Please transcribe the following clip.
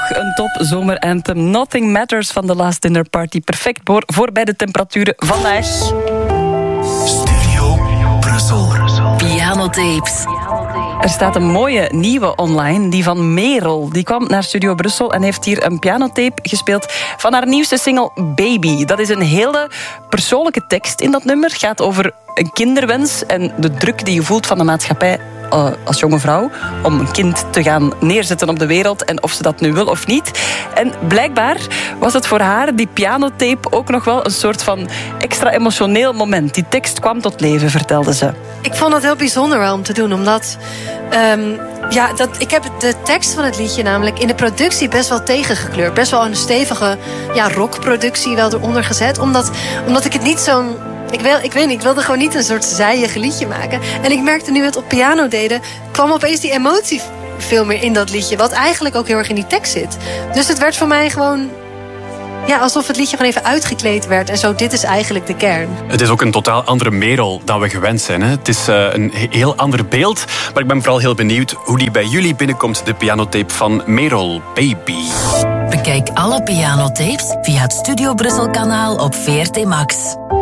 Nog een top zomeranthem. Nothing Matters van The Last Dinner Party. Perfect voor bij de temperaturen vandaag. Studio Brussel. Pianotapes. Er staat een mooie nieuwe online, die van Merel. Die kwam naar Studio Brussel en heeft hier een pianotape gespeeld van haar nieuwste single Baby. Dat is een hele persoonlijke tekst in dat nummer. Het gaat over een kinderwens en de druk die je voelt van de maatschappij als jonge vrouw om een kind te gaan neerzetten op de wereld en of ze dat nu wil of niet. En blijkbaar was het voor haar, die pianotape, ook nog wel een soort van extra emotioneel moment. Die tekst kwam tot leven, vertelde ze. Ik vond dat heel bijzonder wel om te doen, omdat ik heb de tekst van het liedje namelijk in de productie best wel tegengekleurd. Best wel een stevige rockproductie wel eronder gezet, omdat ik het niet zo'n... Ik wilde gewoon niet een soort zijige liedje maken. En ik merkte nu we het op piano deden, kwam opeens die emotie veel meer in dat liedje. Wat eigenlijk ook heel erg in die tekst zit. Dus het werd voor mij gewoon... alsof het liedje gewoon even uitgekleed werd. En zo, dit is eigenlijk de kern. Het is ook een totaal andere Merel dan we gewend zijn. Hè? Het is een heel ander beeld. Maar ik ben vooral heel benieuwd hoe die bij jullie binnenkomt. De pianotape van Merel, Baby. Bekijk alle pianotapes via het Studio Brussel kanaal op VRT Max.